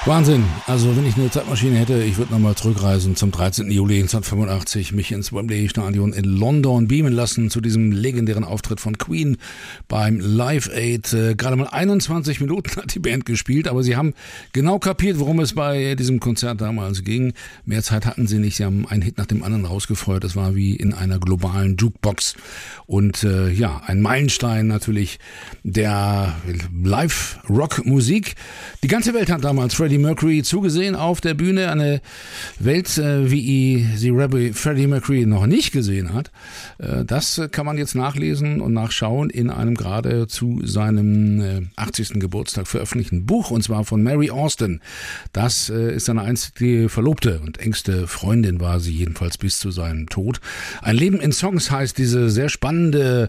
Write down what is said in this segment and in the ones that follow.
Wahnsinn. Also wenn ich eine Zeitmaschine hätte, ich würde nochmal zurückreisen zum 13. Juli 1985, mich ins Wembley Stadion in London beamen lassen zu diesem legendären Auftritt von Queen beim Live Aid. Gerade mal 21 Minuten hat die Band gespielt, aber sie haben genau kapiert, worum es bei diesem Konzert damals ging. Mehr Zeit hatten sie nicht, sie haben einen Hit nach dem anderen rausgefeuert. Das war wie in einer globalen Jukebox. Und ein Meilenstein natürlich der Live-Rock-Musik. Die ganze Welt hat damals Freddie Mercury zugesehen auf der Bühne. Eine Welt, wie sie Freddie Mercury noch nicht gesehen hat. Das kann man jetzt nachlesen und nachschauen in einem gerade zu seinem 80. Geburtstag veröffentlichten Buch, und zwar von Mary Austin. Das ist seine einzige Verlobte und engste Freundin war sie jedenfalls bis zu seinem Tod. Ein Leben in Songs heißt diese sehr spannende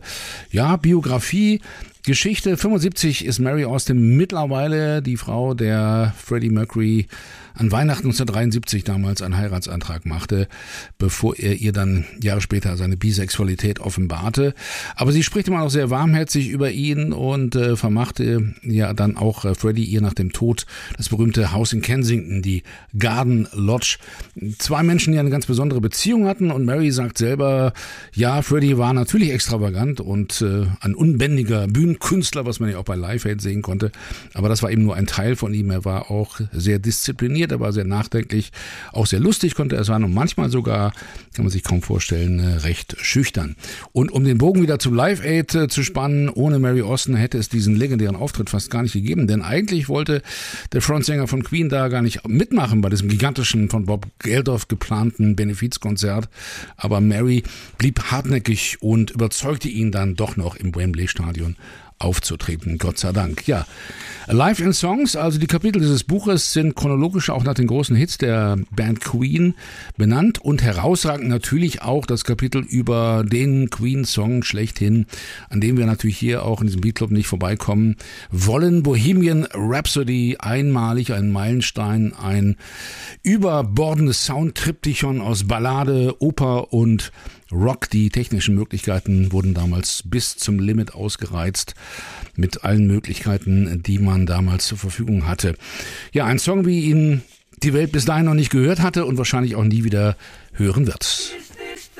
Biografie. Geschichte. 75 ist Mary Austin mittlerweile die Frau, der Freddie Mercury an Weihnachten 1973 damals einen Heiratsantrag machte, bevor er ihr dann Jahre später seine Bisexualität offenbarte. Aber sie spricht immer noch sehr warmherzig über ihn und vermachte ja dann auch Freddie ihr nach dem Tod das berühmte Haus in Kensington, die Garden Lodge. Zwei Menschen, die eine ganz besondere Beziehung hatten, und Mary sagt selber, ja, Freddie war natürlich extravagant und ein unbändiger Bühnenkünstler, was man ja auch bei Live Aid sehen konnte, aber das war eben nur ein Teil von ihm. Er war auch sehr diszipliniert, er war sehr nachdenklich, auch sehr lustig konnte er sein und manchmal sogar, kann man sich kaum vorstellen, recht schüchtern. Und um den Bogen wieder zu Live Aid zu spannen, ohne Mary Austin hätte es diesen legendären Auftritt fast gar nicht gegeben, denn eigentlich wollte der Frontsänger von Queen da gar nicht mitmachen bei diesem gigantischen, von Bob Geldof geplanten Benefizkonzert, aber Mary blieb hartnäckig und überzeugte ihn dann doch noch im Wembley Stadion aufzutreten, Gott sei Dank. Ja, Live in Songs, also die Kapitel dieses Buches sind chronologisch auch nach den großen Hits der Band Queen benannt und herausragend natürlich auch das Kapitel über den Queen-Song schlechthin, an dem wir natürlich hier auch in diesem Beatclub nicht vorbeikommen wollen. Bohemian Rhapsody, einmalig, ein Meilenstein, ein überbordendes Soundtriptychon aus Ballade, Oper und Rock. Die technischen Möglichkeiten wurden damals bis zum Limit ausgereizt mit allen Möglichkeiten, die man damals zur Verfügung hatte. Ja, ein Song, wie ihn die Welt bis dahin noch nicht gehört hatte und wahrscheinlich auch nie wieder hören wird.